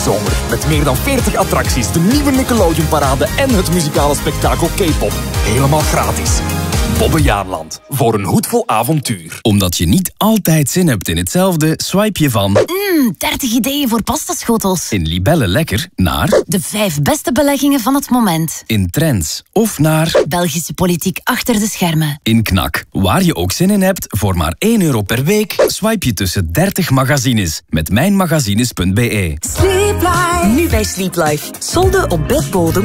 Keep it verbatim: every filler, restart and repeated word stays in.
zomer. Met meer dan veertig attracties, de nieuwe Nickelodeon-parade en het muzikale spektakel K-pop. Helemaal gratis. Bobbejaanland. Voor een hoedvol avontuur. Omdat je niet altijd zin hebt in hetzelfde, swipe je van... Mmm, dertig ideeën voor pastaschotels. In Libelle Lekker naar... De vijf beste beleggingen van het moment. In Trends. Of naar... Belgische politiek achter de schermen. In Knak. Waar je ook zin in hebt, voor maar één euro per week, swipe je tussen dertig magazines. Met mijnmagazines punt be. Sleep Life. Nu bij Sleep Life. Solden op bedbodem